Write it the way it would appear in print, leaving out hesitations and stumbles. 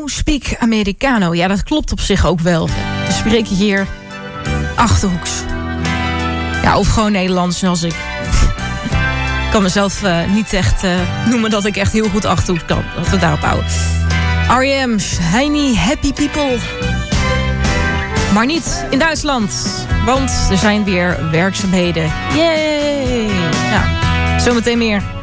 speak Americano. Ja, dat klopt op zich ook wel. We spreken hier Achterhoeks. Ja, of gewoon Nederlands, zoals ik. Ik kan mezelf niet echt noemen dat ik echt heel goed Achterhoeks kan. Laten we daarop houden. R.E.M. Shiny Happy People. Maar niet in Duitsland. Want er zijn weer werkzaamheden. Yay! Nou, zometeen meer.